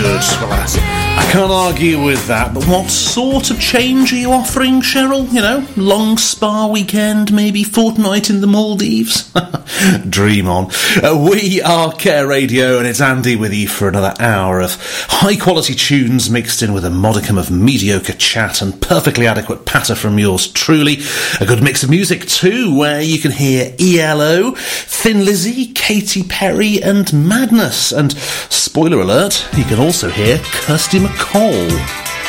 good. Well, I can't argue with that, but what sort of change are you offering, Cheryl? You know, long spa weekend, maybe fortnight in the Maldives? Dream on. We are Care Radio, and it's Andy with you for another hour of high-quality tunes mixed in with a modicum of mediocre chat and perfectly adequate patter from yours truly. A good mix of music, too, where you can hear ELO, Thin Lizzy, Katy Perry, and Madness. And spoiler alert, you can also hear Kirsty MacColl.